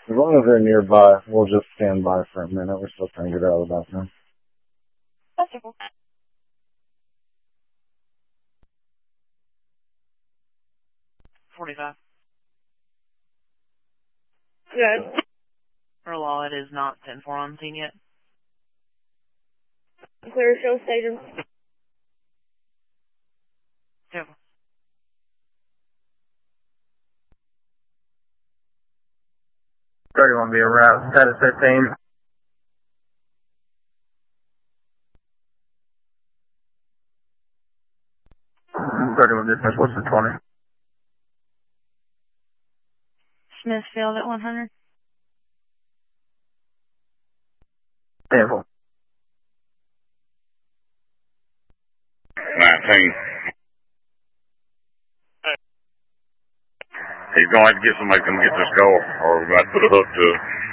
As long as they're nearby, we'll just stand by for a minute. We're still trying to get out of the bathroom. That's cool. 45. Good. For law, it is not 10-4 on scene yet. Clear show station. Careful. Won't be a route. Status 15. Dismiss. What's the 20? Smithfield at 100. Careful. 19. He's going to have to get somebody to come get this goal, or we're about to put a hook to it.